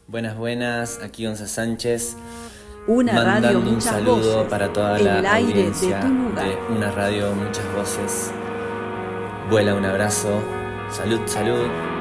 Buenas, buenas, aquí Gonza Sánchez, Una mandando radio, un muchas saludo voces. para toda El la aire de audiencia tu lugar. de Una Radio, Muchas Voces. Vuela un abrazo, salud, salud.